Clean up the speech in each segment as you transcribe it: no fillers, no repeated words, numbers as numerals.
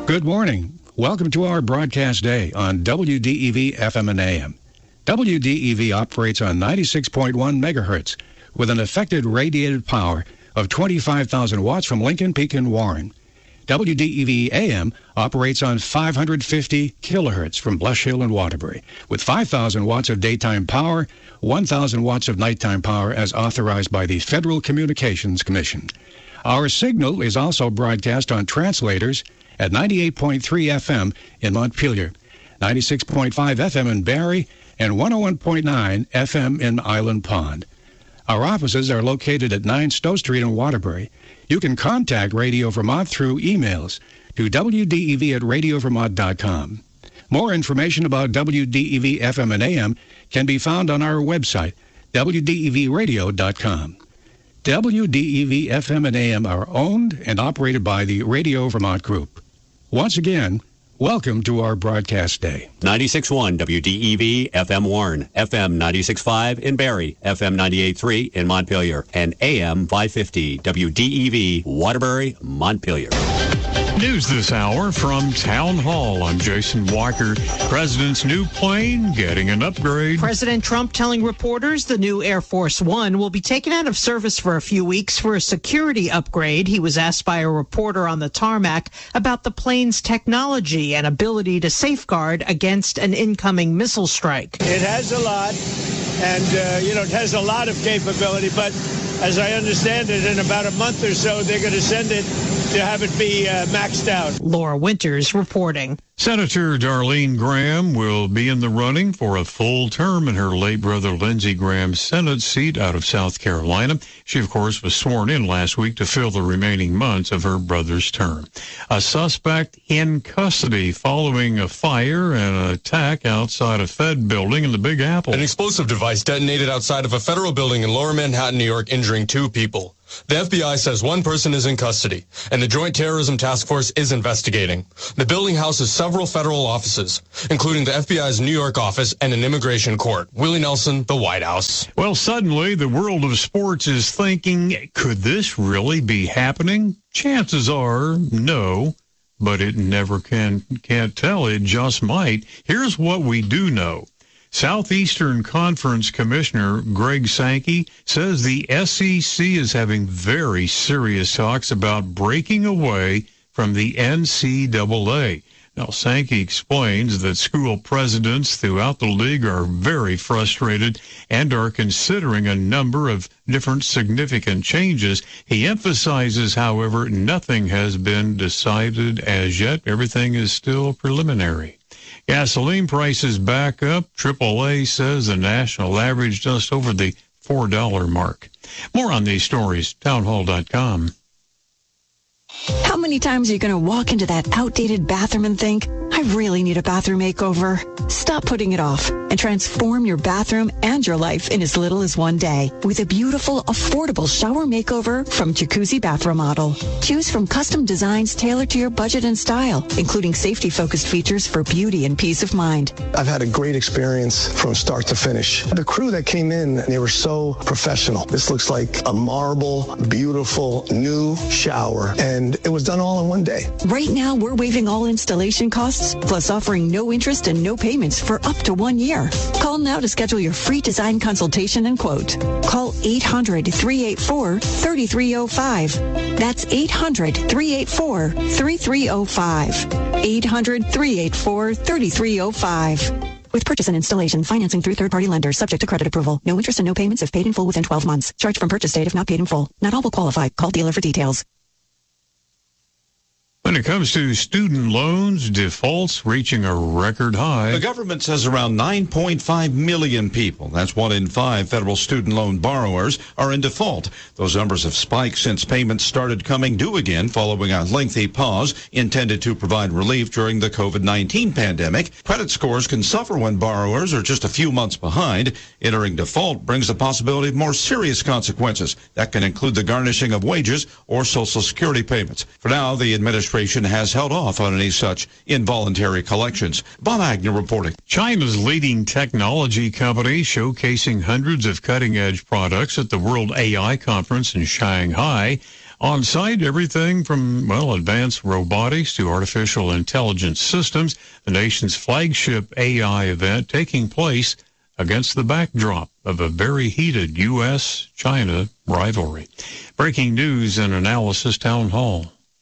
Good morning. Welcome to our broadcast day on WDEV FM and AM. WDEV operates on 96.1 megahertz with an effective radiated power of 25,000 watts from Lincoln Peak and Warren. WDEV AM operates on 550 kilohertz from Blush Hill and Waterbury with 5,000 watts of daytime power, 1,000 watts of nighttime power as authorized by the Federal Communications Commission. Our signal is also broadcast on translators at 98.3 FM in Montpelier, 96.5 FM in Barrie, and 101.9 FM in Island Pond. Our offices are located at 9 Stowe Street in Waterbury. You can contact Radio Vermont through emails to wdev@radiovermont.com. More information about WDEV FM and AM can be found on our website, wdevradio.com. WDEV FM and AM are owned and operated by the Radio Vermont Group. Once again, welcome to our broadcast day. 96.1 WDEV FM Warren, FM 96.5 in Barrie, FM 98.3 in Montpelier, and AM 550 WDEV Waterbury, Montpelier. News this hour from Town Hall. I'm Jason Walker. President's new plane getting an upgrade. President Trump telling reporters the new Air Force One will be taken out of service for a few weeks for a security upgrade. He was asked by a reporter on the tarmac about the plane's technology and ability to safeguard against an incoming missile strike. It has a lot, and, it has a lot of capability, but as I understand it, in about a month or so, they're going to send it to have it be maxed out. Laura Winters reporting. Senator Darlene Graham will be in the running for a full term in her late brother Lindsey Graham's Senate seat out of South Carolina. She, of course, was sworn in last week to fill the remaining months of her brother's term. A suspect in custody following a fire and an attack outside a Fed building in the Big Apple. An explosive device detonated outside of a federal building in Lower Manhattan, New York, injuring 2 people. The FBI says 1 person is in custody, and the Joint Terrorism Task Force is investigating. The building houses several federal offices, including the FBI's New York office and an immigration court. Willie Nelson, the White House. Well, suddenly the world of sports is thinking, could this really be happening? Chances are no, but it never can't tell. It just might. Here's what we do know. Southeastern Conference Commissioner Greg Sankey says the SEC is having very serious talks about breaking away from the NCAA. Now, Sankey explains that school presidents throughout the league are very frustrated and are considering a number of different significant changes. He emphasizes, however, nothing has been decided as yet. Everything is still preliminary. Gasoline prices back up. AAA says the national average just over the $4 mark. More on these stories, townhall.com. How many times are you going to walk into that outdated bathroom and think, I really need a bathroom makeover? Stop putting it off and transform your bathroom and your life in as little as one day with a beautiful, affordable shower makeover from Jacuzzi Bath Remodel. Choose from custom designs tailored to your budget and style, including safety-focused features for beauty and peace of mind. I've had a great experience from start to finish. The crew that came in, they were so professional. This looks like a marble, beautiful, new shower, and it was done all in one day. Right now, we're waiving all installation costs, plus offering no interest and no payments for up to 1 year. Call now to schedule your free design consultation and quote. Call 800-384-3305. That's 800-384-3305. 800-384-3305. With purchase and installation, financing through third-party lenders, subject to credit approval. No interest and no payments if paid in full within 12 months. Charge from purchase date if not paid in full. Not all will qualify. Call dealer for details. When it comes to student loans, defaults reaching a record high. The government says around 9.5 million people, that's 1 in 5 federal student loan borrowers, are in default. Those numbers have spiked since payments started coming due again following a lengthy pause intended to provide relief during the COVID-19 pandemic. Credit scores can suffer when borrowers are just a few months behind. Entering default brings the possibility of more serious consequences. That can include the garnishing of wages or Social Security payments. For now, the administration has held off on any such involuntary collections. Bob Agnew reporting. China's leading technology company showcasing hundreds of cutting-edge products at the World AI Conference in Shanghai. On site, everything from, advanced robotics to artificial intelligence systems, the nation's flagship AI event taking place against the backdrop of a very heated U.S.-China rivalry. Breaking news and analysis town hall.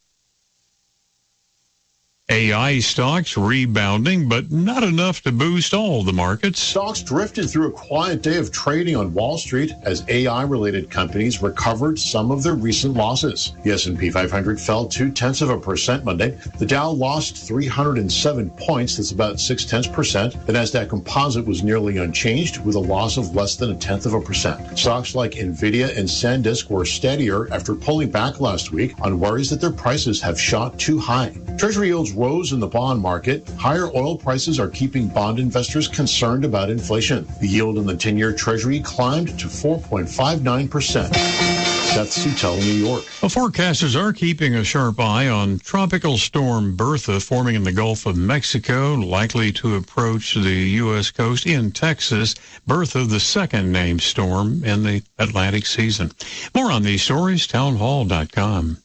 AI stocks rebounding, but not enough to boost all the markets. Stocks drifted through a quiet day of trading on Wall Street as AI-related companies recovered some of their recent losses. The S&P 500 fell 0.2% Monday. The Dow lost 307 points. That's about 0.6%. The Nasdaq Composite was nearly unchanged with a loss of less than 0.1%. Stocks like Nvidia and SanDisk were steadier after pulling back last week on worries that their prices have shot too high. Treasury yields rose in the bond market. Higher oil prices are keeping bond investors concerned about inflation. The yield in the 10-year Treasury climbed to 4.59%. Seth Sutel, New York. Well, forecasters are keeping a sharp eye on Tropical Storm Bertha forming in the Gulf of Mexico, likely to approach the U.S. coast in Texas. Bertha, the second named storm in the Atlantic season. More on these stories, townhall.com.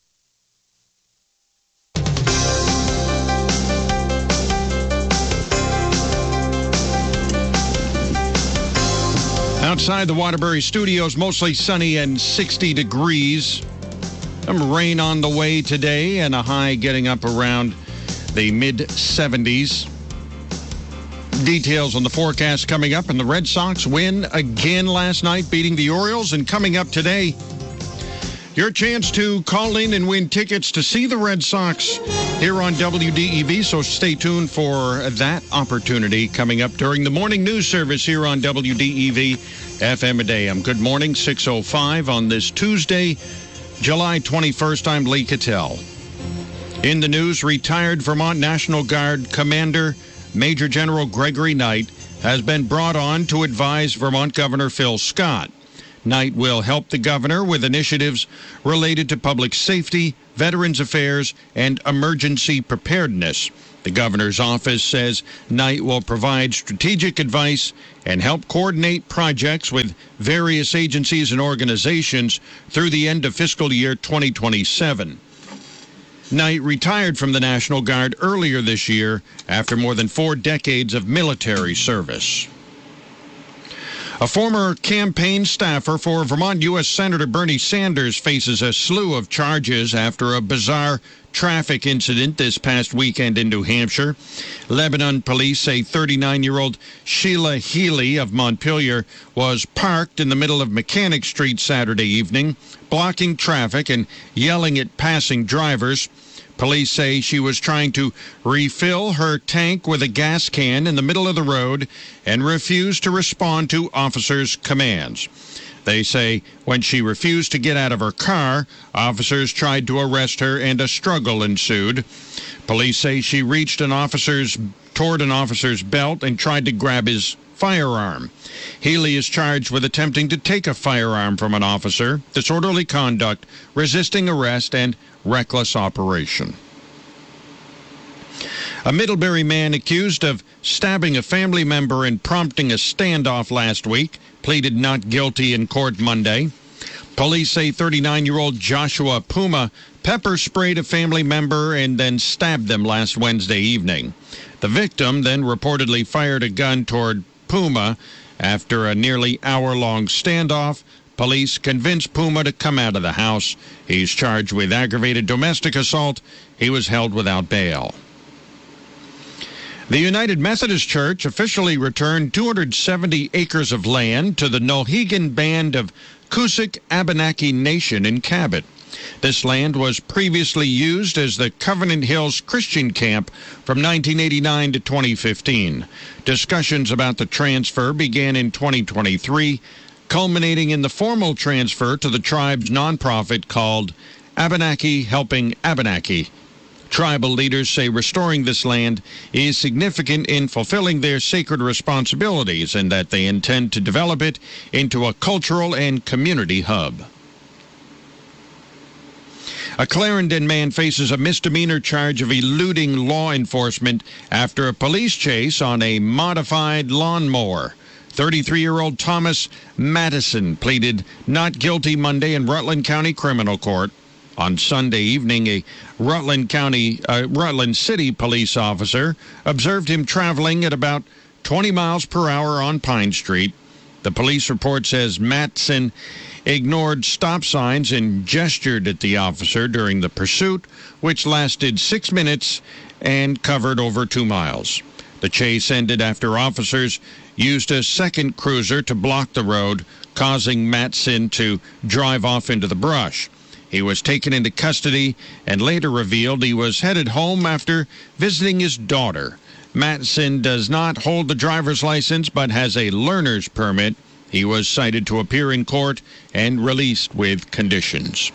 Outside the Waterbury studios, mostly sunny and 60 degrees. Some rain on the way today and a high getting up around the mid-70s. Details on the forecast coming up. And the Red Sox win again last night, beating the Orioles. And coming up today, your chance to call in and win tickets to see the Red Sox here on WDEV. So stay tuned for that opportunity coming up during the morning news service here on WDEV FM a day. Good morning, 6:05 on this Tuesday, July 21st. I'm Lee Cattell. In the news, retired Vermont National Guard Commander Major General Gregory Knight has been brought on to advise Vermont Governor Phil Scott. Knight will help the governor with initiatives related to public safety, Veterans Affairs, and emergency preparedness. The governor's office says Knight will provide strategic advice and help coordinate projects with various agencies and organizations through the end of fiscal year 2027. Knight retired from the National Guard earlier this year after more than 4 decades of military service. A former campaign staffer for Vermont U.S. Senator Bernie Sanders faces a slew of charges after a bizarre traffic incident this past weekend in New Hampshire. Lebanon police say 39-year-old Sheila Healy of Montpelier was parked in the middle of Mechanic Street Saturday evening, blocking traffic and yelling at passing drivers. Police say she was trying to refill her tank with a gas can in the middle of the road and refused to respond to officers' commands. They say when she refused to get out of her car, officers tried to arrest her and a struggle ensued. Police say she reached toward an officer's belt and tried to grab his firearm. Healy is charged with attempting to take a firearm from an officer, disorderly conduct, resisting arrest, and reckless operation. A Middlebury man accused of stabbing a family member and prompting a standoff last week pleaded not guilty in court Monday. Police say 39-year-old Joshua Puma pepper sprayed a family member and then stabbed them last Wednesday evening. The victim then reportedly fired a gun toward Puma. After a nearly hour-long standoff, police convinced Puma to come out of the house. He's charged with aggravated domestic assault. He was held without bail. The United Methodist Church officially returned 270 acres of land to the Nohegan Band of Coosac Abenaki Nation in Cabot. This land was previously used as the Covenant Hills Christian Camp from 1989 to 2015. Discussions about the transfer began in 2023, culminating in the formal transfer to the tribe's nonprofit called Abenaki Helping Abenaki. Tribal leaders say restoring this land is significant in fulfilling their sacred responsibilities and that they intend to develop it into a cultural and community hub. A Clarendon man faces a misdemeanor charge of eluding law enforcement after a police chase on a modified lawnmower. 33-year-old Thomas Madison pleaded not guilty Monday in Rutland County Criminal Court. On Sunday evening, a Rutland City police officer observed him traveling at about 20 miles per hour on Pine Street. The police report says Matson ignored stop signs and gestured at the officer during the pursuit, which lasted 6 minutes and covered over 2 miles. The chase ended after officers used a second cruiser to block the road, causing Matson to drive off into the brush. He was taken into custody and later revealed he was headed home after visiting his daughter. Matson does not hold the driver's license but has a learner's permit. He was cited to appear in court and released with conditions.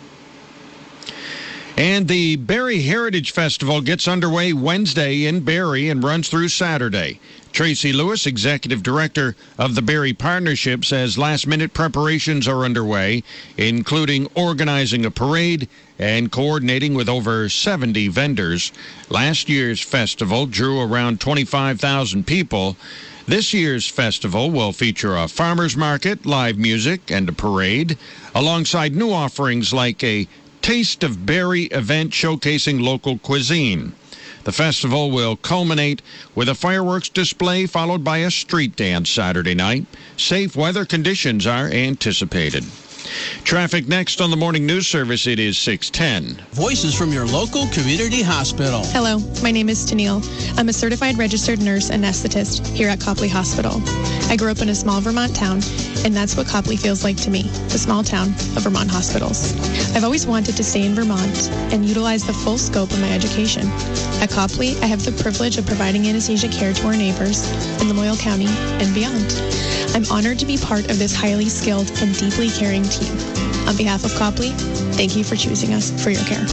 And the Barrie Heritage Festival gets underway Wednesday in Barrie and runs through Saturday. Tracy Lewis, executive director of the Barrie Partnership, says last-minute preparations are underway, including organizing a parade and coordinating with over 70 vendors. Last year's festival drew around 25,000 people. This year's festival will feature a farmer's market, live music, and a parade, alongside new offerings like a Taste of Barrie event showcasing local cuisine. The festival will culminate with a fireworks display followed by a street dance Saturday night. Safe weather conditions are anticipated. Traffic next on the morning news service. It is 6:10. Voices from your local community hospital. Hello, my name is Tennille. I'm a certified registered nurse anesthetist here at Copley Hospital. I grew up in a small Vermont town, and that's what Copley feels like to me, the small town of Vermont hospitals. I've always wanted to stay in Vermont and utilize the full scope of my education. At Copley, I have the privilege of providing anesthesia care to our neighbors in Lamoille County and beyond. I'm honored to be part of this highly skilled and deeply caring team. On behalf of Copley, thank you for choosing us for your care.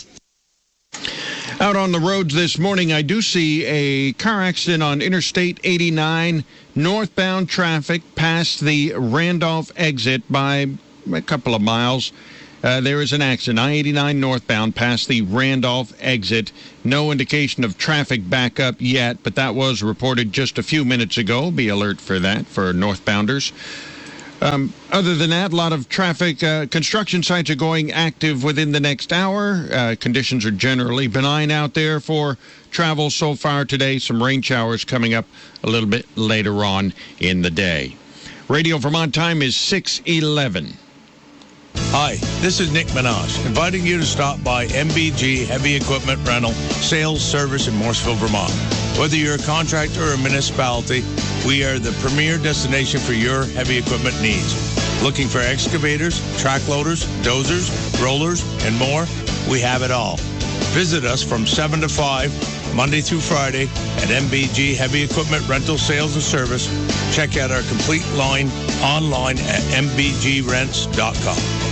Out on the roads this morning, I do see a car accident on Interstate 89, northbound traffic past the Randolph exit by a couple of miles. There is an accident, I-89 northbound past the Randolph exit. No indication of traffic backup yet, but that was reported just a few minutes ago. Be alert for that for northbounders. Other than that, a lot of traffic. Construction sites are going active within the next hour. Conditions are generally benign out there for travel so far today. Some rain showers coming up a little bit later on in the day. Radio Vermont time is 6:11. Hi, this is Nick Minaj, inviting you to stop by MBG Heavy Equipment Rental Sales Service in Morrisville, Vermont. Whether you're a contractor or a municipality, we are the premier destination for your heavy equipment needs. Looking for excavators, track loaders, dozers, rollers, and more? We have it all. Visit us from 7 to 5, Monday through Friday, at MBG Heavy Equipment Rental Sales and Service. Check out our complete line online at mbgrents.com.